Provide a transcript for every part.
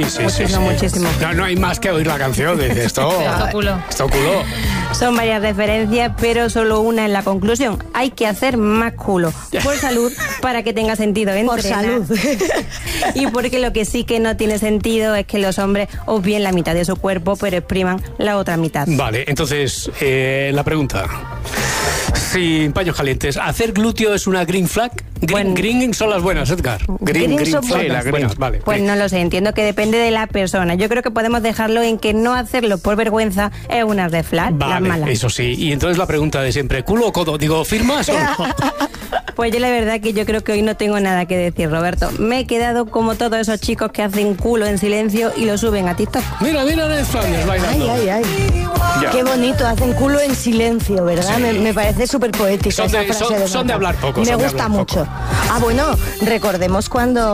Muchísimo. No hay más que oír la canción. Dice, esto culo. Son varias referencias, pero solo una en la conclusión. Hay que hacer más culo. Por salud, para que tenga sentido entrenar. Por salud. Y porque lo que sí que no tiene sentido es que los hombres obvien la mitad de su cuerpo, pero expriman la otra mitad. Vale, entonces, la pregunta. Sin paños calientes, ¿hacer glúteo es una green flag? Green son las buenas, Edgar. Green son flag, buenas. las buenas, vale. Pues no lo sé, entiendo que depende de la persona. Yo creo que podemos dejarlo en que no hacerlo por vergüenza es una red flag, vale, las malas. Eso sí. Y entonces la pregunta de siempre, ¿culo o codo? Digo, ¿firmas o no? Pues yo la verdad que yo creo que hoy no tengo nada que decir, Roberto. Me he quedado como todos esos chicos que hacen culo en silencio y lo suben a TikTok. Mira, Red Flags bailando. Ay. Qué bonito, hacen culo en silencio, ¿verdad? Sí. Me parece súper poética esa frase. Son de hablar poco. Me gusta mucho. Ah, bueno, recordamos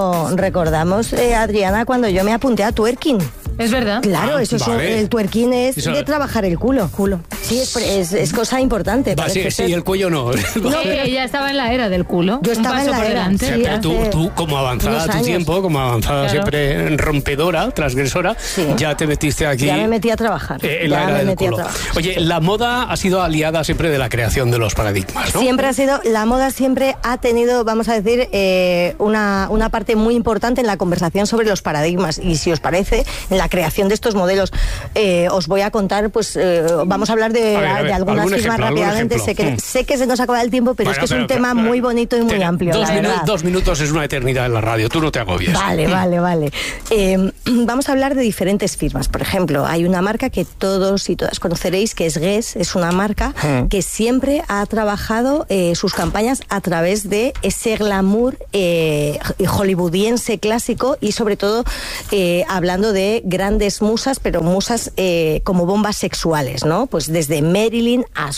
Adriana, cuando yo me apunté a twerking. Es verdad. Claro, el twerking es de trabajar el culo. Sí, es cosa importante. Sí, el cuello no. No, pero ella estaba en la era del culo. Yo estaba en la era. Sí, pero tú, como avanzada tu tiempo, como avanzada siempre rompedora, transgresora, ya te metiste aquí. Ya me metí a trabajar. En la era del culo. Oye, la moda ha sido aliada siempre de la creación de los paradigmas, ¿no? La moda siempre ha tenido, vamos a decir, una parte muy importante en la conversación sobre los paradigmas. Y si os parece, en la creación de estos modelos, os voy a contar, vamos a hablar de algunas firmas rápidamente. Sé que se nos acaba el tiempo, pero es que es un tema muy bonito y muy amplio. 2 minutos es una eternidad en la radio, tú no te agobies. Vale. Vamos a hablar de diferentes firmas. Por ejemplo, hay una marca que todos y todas conoceréis, que es Guess. Es una marca que siempre ha trabajado sus campañas a través de ese glamour hollywoodiense clásico y sobre todo hablando de grandes musas, pero musas como bombas sexuales, ¿no? Pues desde Marilyn a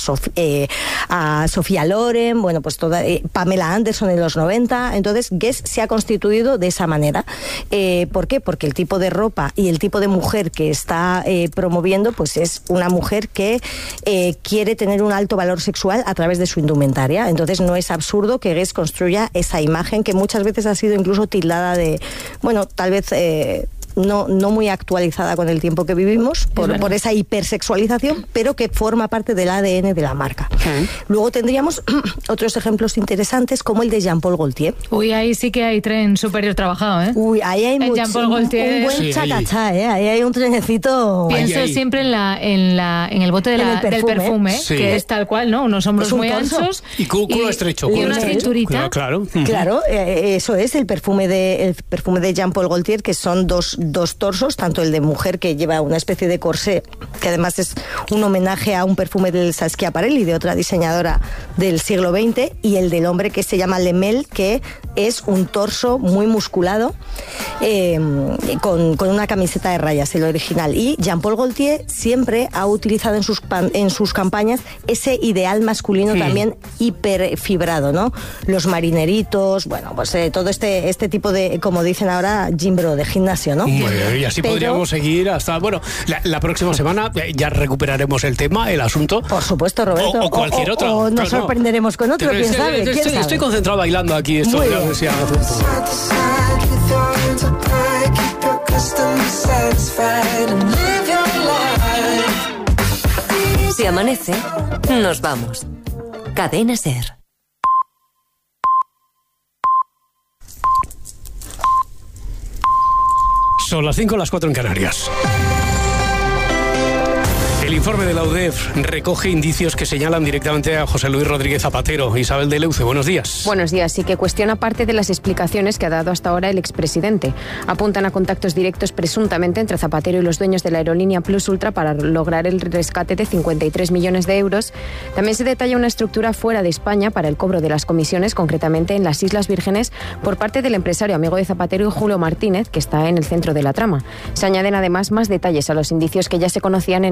Sofía Loren, bueno, pues toda Pamela Anderson en los 90. Entonces, Guess se ha constituido de esa manera. ¿Por qué? Porque el tipo de ropa y el tipo de mujer que está promoviendo, pues es una mujer que quiere tener un alto valor sexual a través de su indumentaria. Entonces, no es absurdo que Guess construya esa imagen que muchas veces ha sido incluso tildada de, bueno, tal vez no muy actualizada con el tiempo que vivimos, por esa hipersexualización, pero que forma parte del ADN de la marca. Luego tendríamos otros ejemplos interesantes, como el de Jean-Paul Gaultier. Uy, ahí sí que hay tren superior trabajado, ¿eh? Uy, ahí hay un buen chacachá, ¿eh? Ahí hay un trenecito. Pienso siempre en el bote del perfume, que es tal cual, ¿no? Unos hombros muy anchos. Y culo estrecho. Y una cinturita. Claro. Claro, eso es el perfume de Jean-Paul Gaultier, que son dos torsos, tanto el de mujer, que lleva una especie de corsé, que además es un homenaje a un perfume del Schiaparelli, de otra diseñadora del siglo XX, y el del hombre, que se llama Lemel, que es un torso muy musculado, con una camiseta de rayas, el original. Y Jean-Paul Gaultier siempre ha utilizado en sus campañas ese ideal masculino también hiperfibrado, ¿no? Los marineritos, bueno, pues todo este tipo de, como dicen ahora, gym bro, de gimnasio, ¿no? Y así podríamos seguir hasta, bueno, la próxima semana ya recuperaremos el tema, el asunto. Por supuesto, Roberto. O cualquier otro. O nos sorprenderemos con otro, quién sabe. Estoy concentrado bailando aquí. Muy bien. Si amanece, nos vamos. Cadena SER. Son las 5, las 4 en Canarias. El informe de la UDEF recoge indicios que señalan directamente a José Luis Rodríguez Zapatero. Isabel de Leuce, buenos días. Buenos días. Sí, que cuestiona parte de las explicaciones que ha dado hasta ahora el expresidente. Apuntan a contactos directos presuntamente entre Zapatero y los dueños de la aerolínea Plus Ultra para lograr el rescate de 53 millones de euros. También se detalla una estructura fuera de España para el cobro de las comisiones, concretamente en las Islas Vírgenes, por parte del empresario amigo de Zapatero y Julio Martínez, que está en el centro de la trama. Se añaden además más detalles a los indicios que ya se conocían en el auto del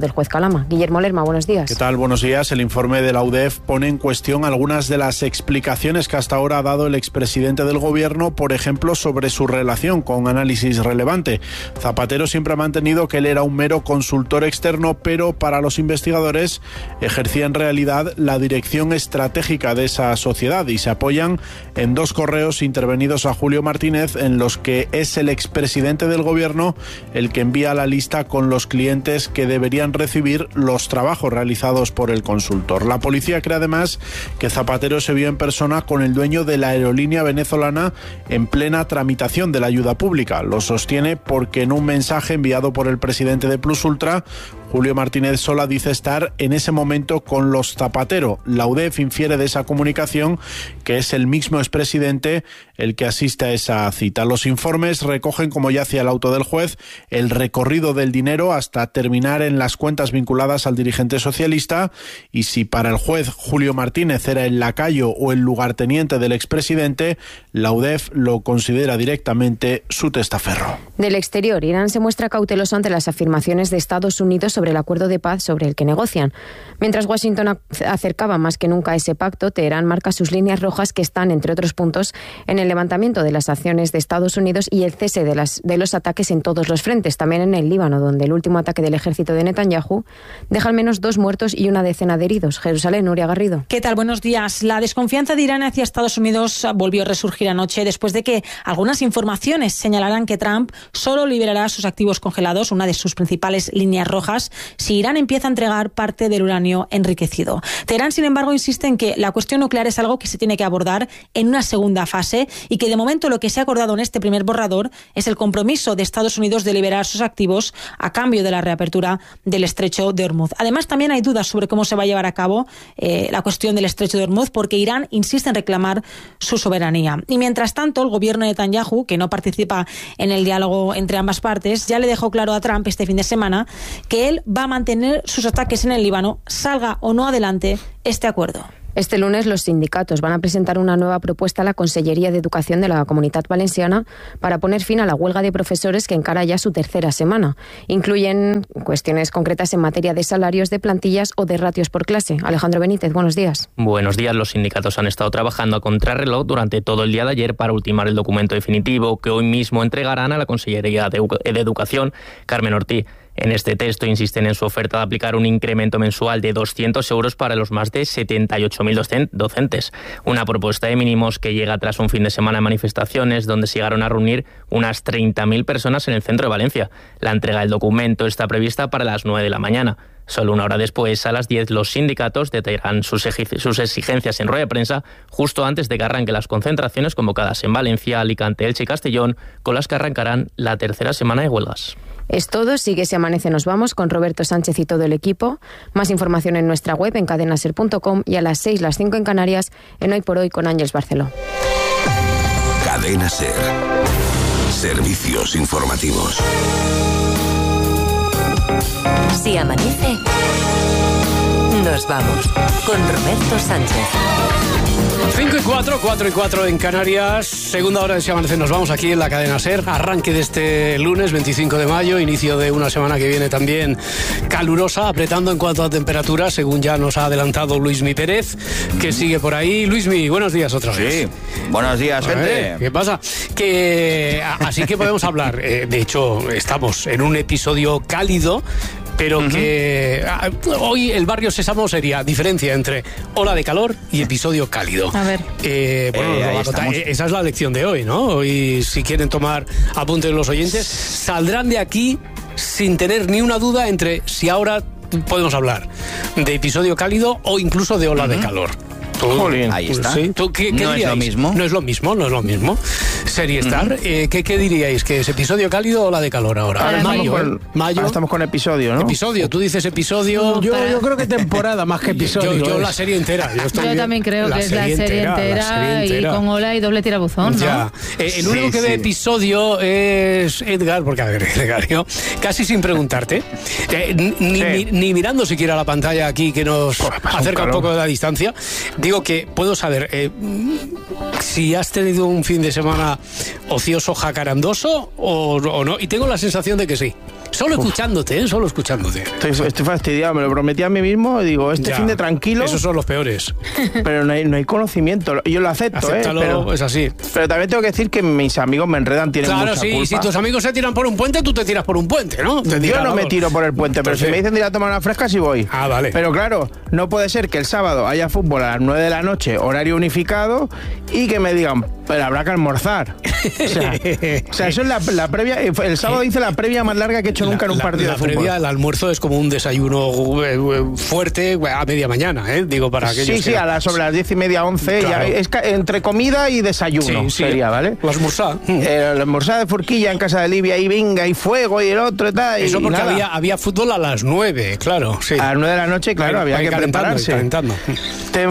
del juez Calama. Guillermo Lerma, buenos días. ¿Qué tal? Buenos días. El informe de la UDEF pone en cuestión algunas de las explicaciones que hasta ahora ha dado el expresidente del gobierno, por ejemplo, sobre su relación con Análisis Relevante. Zapatero siempre ha mantenido que él era un mero consultor externo, pero para los investigadores ejercía en realidad la dirección estratégica de esa sociedad, y se apoyan en 2 correos intervenidos a Julio Martínez en los que es el expresidente del gobierno el que envía la lista con los clientes que deberían recibir los trabajos realizados por el consultor. La policía cree además que Zapatero se vio en persona con el dueño de la aerolínea venezolana en plena tramitación de la ayuda pública. Lo sostiene porque en un mensaje enviado por el presidente de Plus Ultra, Julio Martínez Sola dice estar en ese momento con los Zapatero. La UDEF infiere de esa comunicación que es el mismo expresidente el que asiste a esa cita. Los informes recogen, como ya hacía el auto del juez, el recorrido del dinero hasta terminar en las cuentas vinculadas al dirigente socialista, y si para el juez Julio Martínez era el lacayo o el lugarteniente del expresidente, la UDEF lo considera directamente su testaferro. Del exterior, Irán se muestra cauteloso ante las afirmaciones de Estados Unidos sobre el acuerdo de paz sobre el que negocian. Mientras Washington acercaba más que nunca a ese pacto, Teherán marca sus líneas rojas, que están, entre otros puntos, en el levantamiento de las sanciones de Estados Unidos y el cese de los ataques en todos los frentes, también en el Líbano, donde el último ataque del ejército de Netanyahu deja al menos 2 muertos y una decena de heridos. Jerusalén, Nuria Garrido. ¿Qué tal? Buenos días. La desconfianza de Irán hacia Estados Unidos volvió a resurgir anoche después de que algunas informaciones señalaran que Trump solo liberará sus activos congelados, una de sus principales líneas rojas, si Irán empieza a entregar parte del uranio enriquecido. Teherán, sin embargo, insiste en que la cuestión nuclear es algo que se tiene que abordar en una segunda fase y que de momento lo que se ha acordado en este primer borrador es el compromiso de Estados Unidos de liberar sus activos a cambio de la reapertura del estrecho de Hormuz. Además, también hay dudas sobre cómo se va a llevar a cabo la cuestión del estrecho de Hormuz, porque Irán insiste en reclamar su soberanía. Y mientras tanto, el gobierno de Netanyahu, que no participa en el diálogo entre ambas partes, ya le dejó claro a Trump este fin de semana que él va a mantener sus ataques en el Líbano, salga o no adelante este acuerdo. Este lunes los sindicatos van a presentar una nueva propuesta a la Consellería de Educación de la Comunitat Valenciana para poner fin a la huelga de profesores que encara ya su 3ª semana. Incluyen cuestiones concretas en materia de salarios, de plantillas o de ratios por clase. Alejandro Benítez, buenos días. Buenos días. Los sindicatos han estado trabajando a contrarreloj durante todo el día de ayer para ultimar el documento definitivo que hoy mismo entregarán a la Consellería de Educación, Carmen Ortiz. En este texto insisten en su oferta de aplicar un incremento mensual de 200 euros para los más de 78.000 docentes. Una propuesta de mínimos que llega tras un fin de semana de manifestaciones donde se llegaron a reunir unas 30.000 personas en el centro de Valencia. La entrega del documento está prevista para las 9 de la mañana. Solo una hora después, a las 10, los sindicatos detallarán sus exigencias en rueda de prensa justo antes de que arranquen las concentraciones convocadas en Valencia, Alicante, Elche y Castellón, con las que arrancarán la 3ª semana de huelgas. Es todo. Sigue Si Amanece Nos Vamos con Roberto Sánchez y todo el equipo. Más información en nuestra web en cadenaser.com y a las 6, las 5 en Canarias, en Hoy por Hoy con Ángeles Barceló. Cadena Ser. Servicios informativos. Si amanece, nos vamos con Roberto Sánchez. 5 y 4, 4 y 4 en Canarias. Segunda hora de Si Amanece, nos vamos aquí en la Cadena Ser. Arranque de este lunes 25 de mayo, inicio de una semana que viene también calurosa, apretando en cuanto a temperatura, según ya nos ha adelantado Luismi Pérez, que sigue por ahí. Luismi, buenos días otra vez. Sí, buenos días, gente. ¿Qué pasa? Así que podemos hablar. De hecho, estamos en un episodio cálido, pero que hoy el barrio Sésamo sería diferencia entre ola de calor y episodio cálido. A ver. Esa es la lección de hoy, ¿no? Hoy, si quieren tomar apuntes los oyentes, saldrán de aquí sin tener ni una duda entre si ahora podemos hablar de episodio cálido o incluso de ola de calor. Jolín, ahí está. ¿Sí? ¿Qué no diríais? Es lo mismo. No es lo mismo. Serie Star, ¿qué diríais? ¿Que es episodio cálido o la de calor ahora? Ahora Mayo. Ahora estamos con episodio, ¿no? Episodio, tú dices episodio. Yo creo que temporada más que episodio. Yo la serie entera. Yo también creo que es la serie entera y con ola y doble tirabuzón, ¿no? Ya. El único que ve episodio es Edgar, porque a ver, Edgar, yo casi sin preguntarte, ni mirando siquiera la pantalla aquí que nos acerca un poco de la distancia, digo que puedo saber si has tenido un fin de semana ocioso jacarandoso o no, y tengo la sensación de que sí. Solo escuchándote, solo escuchándote. Estoy fastidiado, me lo prometí a mí mismo y digo, fin de tranquilo. Esos son los peores. Pero no hay conocimiento. Yo lo acepto, acéptalo, pero es así. Pero también tengo que decir que mis amigos me enredan, tienen mucha culpa. Claro, sí, si tus amigos se tiran por un puente, tú te tiras por un puente, ¿no? Yo no me tiro por el puente, pero si me dicen de ir a tomar una fresca, sí voy. Ah, vale. Pero claro, no puede ser que el sábado haya fútbol a las 9 de la noche, horario unificado, y que me digan, pero habrá que almorzar. O sea, eso es la previa. El sábado hice la previa más larga que he hecho nunca en un partido de fútbol. La previa, el almuerzo es como un desayuno fuerte a media mañana, ¿eh? Digo, para aquellos Sí, sobre las 10:30, 11, claro. Ya es entre comida y desayuno sería, ¿vale? La almorzada. La almorzada de Furquilla en casa de Livia, y venga, y fuego, y el otro y tal. Eso porque había fútbol a las 9, claro. Sí. A las 9 de la noche, claro, había que prepararse. Calentando. Te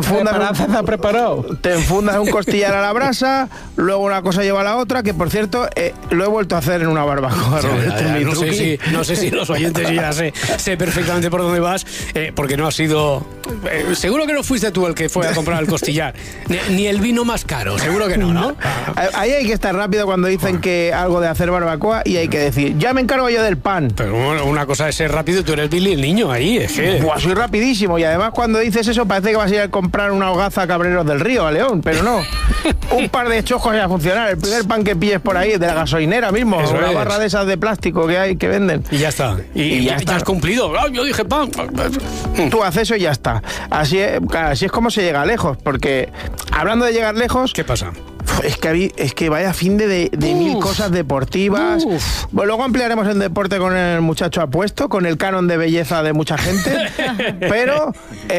enfundas un costillar a la brasa, luego una cosa lleva a la otra, que por cierto, lo he vuelto a hacer en una barbacoa, Roberto. No sé si los oyentes, yo ya sé perfectamente por dónde vas, porque no ha sido... seguro que no fuiste tú el que fue a comprar el costillar, ni el vino más caro, seguro que no. Ahí hay que estar rápido cuando dicen que algo de hacer barbacoa, y hay que decir, ya me encargo yo del pan. Pero bueno, una cosa es ser rápido, tú eres Billy el niño ahí, es que... Buah, soy rapidísimo, y además cuando dices eso parece que vas a ir a comprar una hogaza a Cabreros del Río, a León, pero no. Un par de chojos ya a funcionar. El primer pan que pilles por ahí, de la gasolinera mismo, eso una barra de esas de plástico que venden. Y ya está. Y ya está. Has cumplido. Yo dije pan. Tú haces eso y ya está. Así es como se llega lejos, porque hablando de llegar lejos... ¿Qué pasa? Es que vaya fin de mil cosas deportivas. Bueno, luego ampliaremos el deporte con el muchacho apuesto, con el canon de belleza de mucha gente. Pero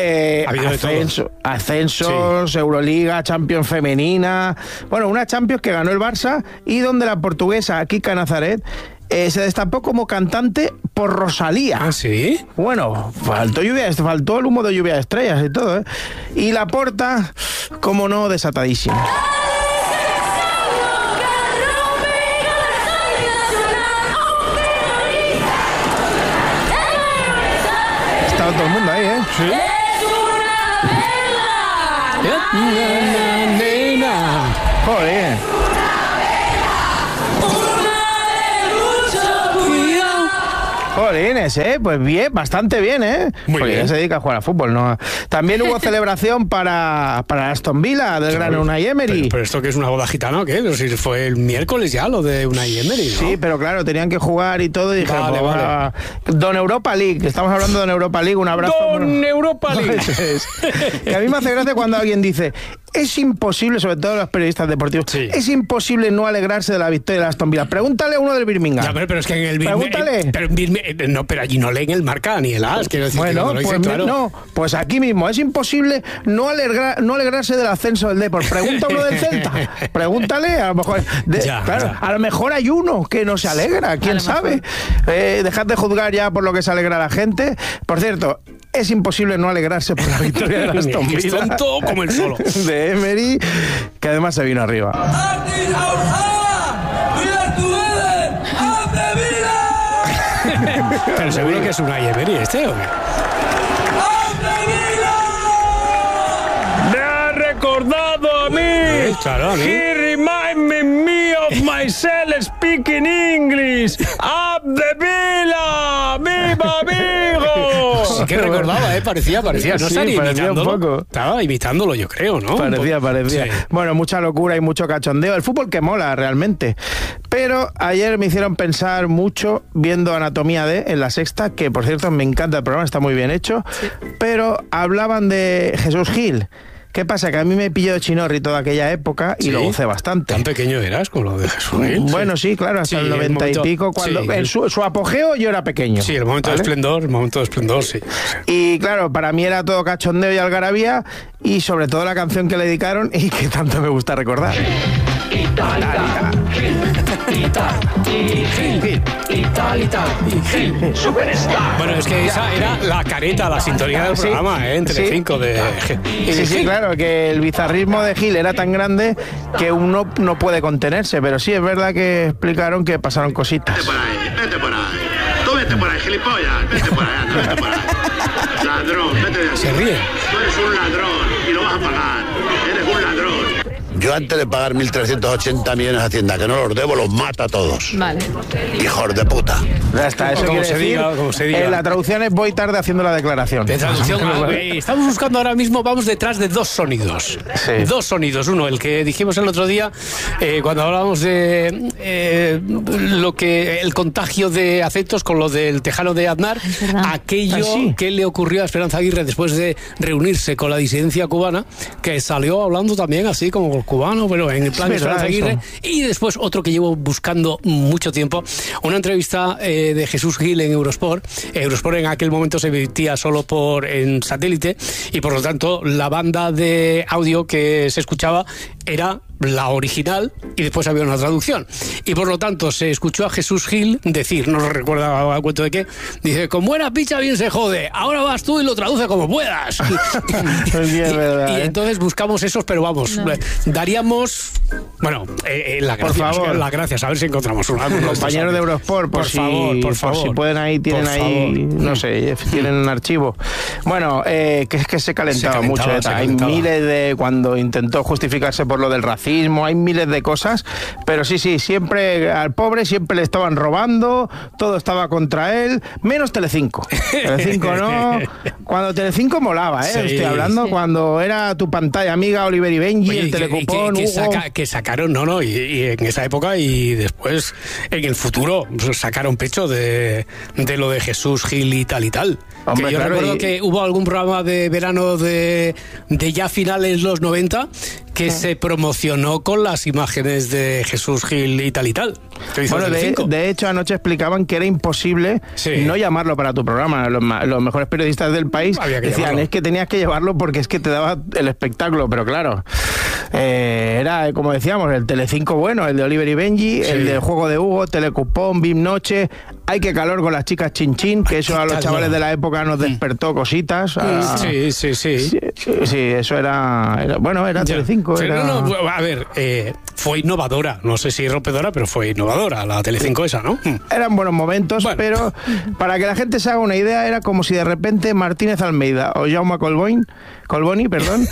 ascensos, sí. Euroliga, Champions femenina. Bueno, una Champions que ganó el Barça, y donde la portuguesa Kika Nazaret se destapó como cantante por Rosalía. ¿Ah, sí? Bueno, faltó el humo de lluvia de estrellas y todo, ¿eh? Y Laporta, como no, desatadísima. Estaba todo el mundo ahí, ¿eh? Sí. Joder. Jolines, pues bien, bastante bien, Muy porque bien. ya se dedica a jugar a fútbol, ¿no? También hubo celebración para Aston Villa, del gran Unai Emery. Pero esto que es una boda gitana, ¿o qué? Pero si fue el miércoles ya lo de Unai Emery, ¿no? Sí, pero claro, tenían que jugar y todo, y dijeron, vale. Don Europa League, estamos hablando de Don Europa League, un abrazo. Don Europa League. Que a mí me hace gracia cuando alguien dice, es imposible, sobre todo los periodistas deportivos, es imposible no alegrarse de la victoria de Aston Villa. Pregúntale a uno del Birmingham. Ya, pero es que en el Pregúntale. Pero allí no leen el Marca ni el AS, quiero decir. Bueno, que claro. No, pues aquí mismo es imposible no alegrarse del ascenso del Depor. Pregunta a uno del Celta. Pregúntale, a lo mejor. A lo mejor hay uno que no se alegra, quién sabe. Dejad de juzgar ya por lo que se alegra la gente. Por cierto, es imposible no alegrarse por la victoria de Aston Villa. Es tonto como el solo. De Emery, que además se vino arriba. Pero seguro que es Unai Emery ¿o qué? Me ha recordado a mí. Claro, a mí. He reminded me of myself speaking English. Up the Villa, viva amigo. Sí que recordaba, parecía. No sí, estaría imitándolo. Un poco. Estaba imitándolo, yo creo, ¿no? Parecía. Sí. Bueno, mucha locura y mucho cachondeo. El fútbol que mola, realmente. Pero ayer me hicieron pensar mucho viendo Anatomía D en La Sexta, que por cierto me encanta el programa, está muy bien hecho. Sí. Pero hablaban de Jesús Gil. ¿Qué pasa? Que a mí me pilló de chinorri toda aquella época y lo gocé bastante. ¿Tan pequeño eras con lo de Jesús Gil? Bueno, sí, claro, hasta el 90 y pico. Cuando en su apogeo yo era pequeño. Sí, el momento de esplendor, sí. Y claro, para mí era todo cachondeo y algarabía, y sobre todo la canción que le dedicaron y que tanto me gusta recordar. Bueno, es que esa era la careta, la sintonía del programa, entre cinco de... Sí, claro, que el bizarrismo de Gil era tan grande que uno no puede contenerse, pero sí es verdad que explicaron que pasaron cositas. Vete por ahí. Tú vete por ahí, gilipollas. Vete por ahí. Ladrón, vete de aquí. Se ríe. Tú eres un ladrón y lo vas a pagar. Eres un ladrón. Yo antes de pagar 1.380 millones a Hacienda, que no los debo, los mato a todos. Vale. Hijos de puta. Ya está, eso quiere decir, como se diga. La traducción es voy tarde haciendo la declaración. De traducción, estamos buscando ahora mismo, vamos detrás de dos sonidos. Sí. Dos sonidos. Uno, el que dijimos el otro día, cuando hablábamos de el contagio de afectos con lo del tejano de Aznar, aquello que le ocurrió a Esperanza Aguirre después de reunirse con la disidencia cubana, que salió hablando también así como cubano, pero en el plan de Esperanza Aguirre. Y después otro que llevo buscando mucho tiempo, una entrevista de Jesús Gil en Eurosport. Eurosport en aquel momento se emitía solo en satélite y por lo tanto la banda de audio que se escuchaba era la original y después había una traducción. Y por lo tanto se escuchó a Jesús Gil decir, no recuerdo a cuento de qué, dice, con buena picha bien se jode, ahora vas tú y lo traduce como puedas. Y entonces buscamos esos, pero vamos, daríamos, bueno, las gracias, a ver si encontramos uno. Compañeros de Eurosport, por favor, si pueden tienen ahí, no sé, tienen un archivo. Bueno, que es que se calentaba mucho. Hay miles de, cuando intentó justificarse por lo del racismo, hay miles de cosas, pero sí, siempre al pobre siempre le estaban robando, todo estaba contra él, menos Telecinco. Telecinco no, cuando Telecinco molaba, estoy hablando cuando era tu pantalla amiga, Oliver y Benji, el Telecupón, que sacaron, y en esa época y después en el futuro sacaron pecho de lo de Jesús Gil y tal. Hombre, que yo recuerdo que hubo algún programa de verano de ya finales los 90 que se promocionó con las imágenes de Jesús Gil y tal. Bueno, de hecho anoche explicaban que era imposible no llamarlo para tu programa. Los mejores periodistas del país decían, es que tenías que llevarlo porque es que te daba el espectáculo, pero claro, era, como decíamos, el Telecinco bueno, el de Oliver y Benji, el del Juego de Hugo, Telecupón, Bim Noche, Hay que calor con las chicas Chin Chin, que eso a los chavales de la época nos despertó cositas. Sí, eso era Telecinco. A ver, fue innovadora, no sé si rompedora, pero fue innovadora la Telecinco esa, ¿no? Eran buenos momentos, pero para que la gente se haga una idea, era como si de repente Martínez Almeida o Jaume Colboni,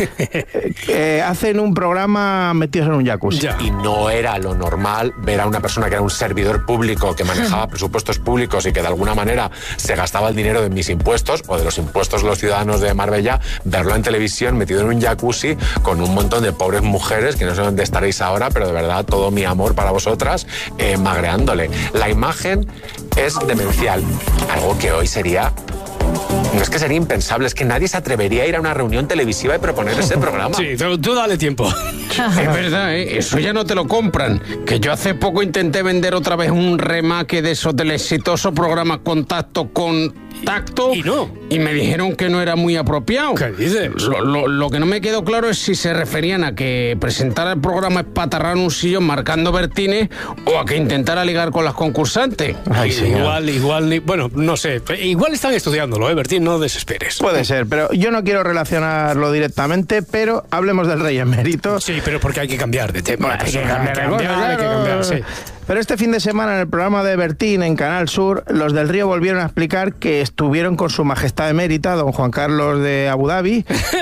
hacen un programa metidos en un jacuzzi. Y no era lo normal ver a una persona que era un servidor público, que manejaba presupuestos públicos y que de alguna manera se gastaba el dinero de mis impuestos o de los impuestos de los ciudadanos de Marbella, verlo en televisión metido en un jacuzzi con un montón de pobres mujeres, que no sé dónde estaréis ahora, pero de verdad todo mi amor para vosotras, magreándole. La imagen es demencial, algo que hoy sería... No es que sería impensable, es que nadie se atrevería a ir a una reunión televisiva y proponer ese programa. Sí, tú dale tiempo. Es verdad, eso ya no te lo compran. Que yo hace poco intenté vender otra vez un remake de esos del exitoso programa Contacto con Tacto y me dijeron que no era muy apropiado. ¿Qué dices? Lo que no me quedó claro es si se referían a que presentara el programa espatarrado en un sillón marcando Bertines o a que intentara ligar con las concursantes. Igual, bueno, no sé, igual están estudiándolo, Bertín, no desesperes. Puede ser, pero yo no quiero relacionarlo directamente, pero hablemos del rey emérito. Sí, pero porque hay que cambiar de tema. Hay que cambiar, sí. Pero este fin de semana en el programa de Bertín en Canal Sur, los del Río volvieron a explicar que estuvieron con su majestad emérita, don Juan Carlos de Abu Dhabi,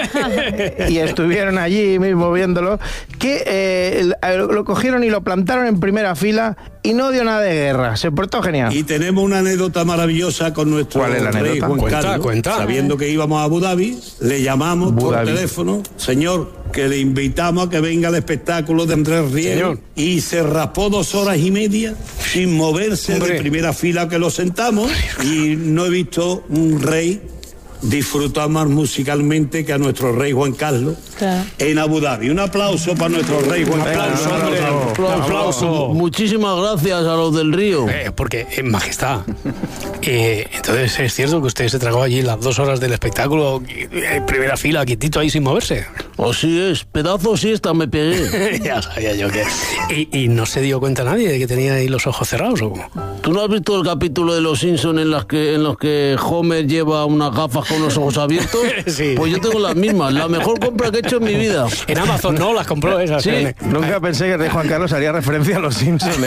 y estuvieron allí mismo viéndolo, que lo cogieron y lo plantaron en primera fila y no dio nada de guerra, se portó genial. Y tenemos una anécdota maravillosa con nuestro rey Juan Carlos. Cuenta. Sabiendo que íbamos a Abu Dhabi, le llamamos por teléfono, señor, que le invitamos a que venga al espectáculo de Andrés Riego, y se raspó 2 horas y media sin moverse de primera fila que lo sentamos, y no he visto un rey disfrutar más musicalmente que a nuestro rey Juan Carlos en Abu Dhabi. Un aplauso para nuestro rey Juan Carlos. Un aplauso. Muchísimas gracias a los del Río. Porque, majestad, entonces es cierto que usted se tragó allí las 2 horas del espectáculo en primera fila, quietito ahí sin moverse. Así es, pedazo siesta me pegué. Ya sabía yo que... ¿Y no se dio cuenta nadie de que tenía ahí los ojos cerrados o cómo? ¿Tú no has visto el capítulo de Los Simpsons en los que Homer lleva unas gafas con los ojos abiertos? Sí. Pues yo tengo las mismas. La mejor compra que he hecho en mi vida. En Amazon, ¿no? Las compró esas. Sí, nunca pensé que el rey Juan Carlos haría referencia a los Simpsons.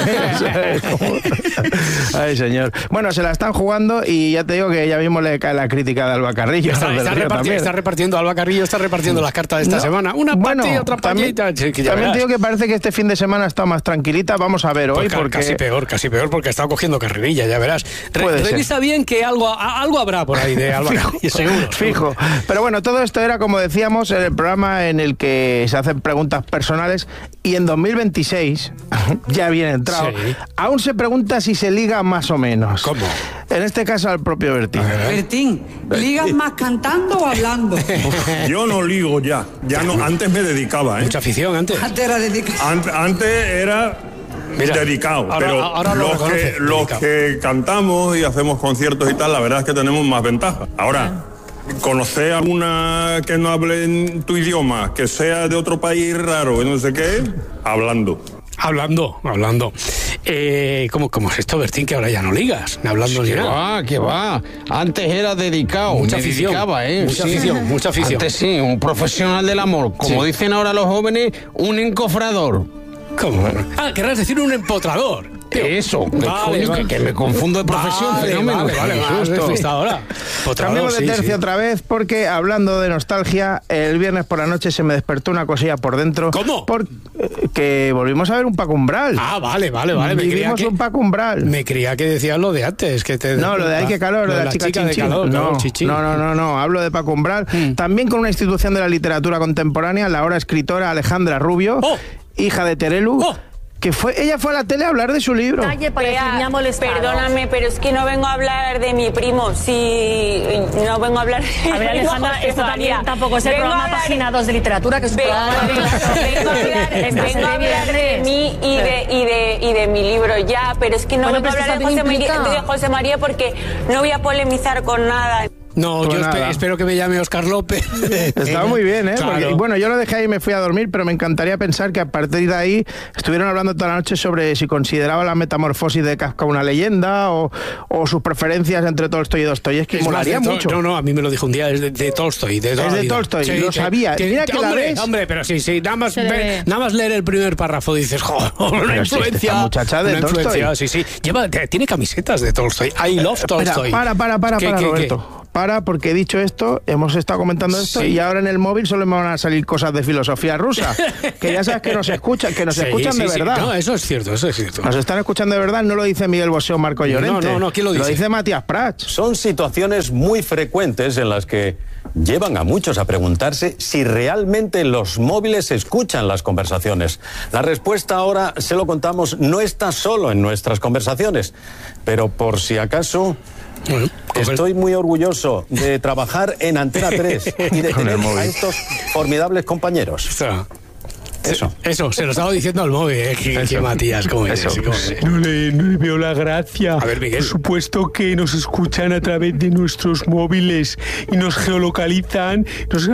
Ay, señor. Bueno, se la están jugando y ya te digo que ya mismo le cae la crítica de Alba Carrillo. Está repartiendo, Alba Carrillo está repartiendo las cartas de esta semana. Una patilla, otra patita. También te digo que parece que este fin de semana está más tranquilita. Vamos a ver hoy. Pues porque... Casi peor, porque ha estado cogiendo carrerilla, ya verás. Revisa bien que algo habrá por ahí de Alba Carrillo, seguro. Fijo. Pero bueno, todo esto era, como decíamos, el programa en el que se hacen preguntas personales y en 2026, ya bien entrado, aún se pregunta si se liga más o menos. ¿Cómo? En este caso al propio Bertín. Bertín, ¿ligas más cantando o hablando? Yo no ligo ya no, antes me dedicaba, Mucha afición antes. Antes era dedicado. Antes era... dedicado, pero ahora los que cantamos y hacemos conciertos y tal, la verdad es que tenemos más ventaja. Ahora, conocer a alguna que no hable en tu idioma, que sea de otro país raro, no sé qué, hablando. ¿Cómo es esto, Bertín, que ahora ya no ligas? Hablando ni nada. ¿Qué va? Antes era dedicado. Mucha afición. Mucha afición. Antes sí, un profesional del amor. Como dicen ahora los jóvenes, un encofrador. ¿Cómo? Querrás decir un empotrador. Eso, que me confundo de profesión, fenómeno. Vale, ahora. Cambiamos de tercio otra vez, porque hablando de nostalgia, el viernes por la noche se me despertó una cosilla por dentro. ¿Cómo? Que volvimos a ver un Paco Umbral. Vale. Vivimos un Paco Umbral. Me creía que decías lo de antes. No, lo de Ay, qué calor, lo de la chica de calor. No, hablo de Paco Umbral. También con una institución de la literatura contemporánea, la ahora escritora Alejandra Rubio, hija de Terelu. Ella fue a la tele a hablar de su libro. Perdóname, pero es que no vengo a hablar de mi primo. Si no vengo a hablar de... A ver, Alejandra, esto también tampoco es el programa Página 2 de literatura, que es un programa... Vengo a hablar de mí y de mi libro ya, pero es que no vengo a hablar de José María porque no voy a polemizar con nada. No, pues yo espero que me llame Óscar López. Estaba muy bien, ¿eh? Claro. Porque, bueno, yo lo dejé ahí y me fui a dormir, pero me encantaría pensar que a partir de ahí estuvieron hablando toda la noche sobre si consideraba la metamorfosis de Kafka una leyenda o sus preferencias entre Tolstoy y Dostoyevski. Molaría mucho. No, a mí me lo dijo un día, es de Tolstoy. Es de Tolstoy, lo sabía. Mira que la ves. Hombre, pero sí, nada más leer el primer párrafo dices, joder, una influencia. Esta muchacha de Tolstoy. Sí. Tiene camisetas de Tolstoy. I love Tolstoy. Para, Roberto. Porque he dicho esto, hemos estado comentando esto y ahora en el móvil solo me van a salir cosas de filosofía rusa, que ya sabes que nos escuchan, de verdad. No, eso es cierto. Nos están escuchando de verdad, no lo dice Miguel Bosé o Marco Llorente. No, ¿quién lo dice? Lo dice Matías Prats. Son situaciones muy frecuentes en las que llevan a muchos a preguntarse si realmente los móviles escuchan las conversaciones. La respuesta ahora, se lo contamos, no está solo en nuestras conversaciones, pero por si acaso... Estoy muy orgulloso de trabajar en Antena 3 y de tener a estos formidables compañeros. Eso, se lo estaba diciendo al móvil, que Matías, ¿cómo es? No le veo la gracia. A ver, Miguel. Por supuesto que nos escuchan a través de nuestros móviles y nos geolocalizan, nos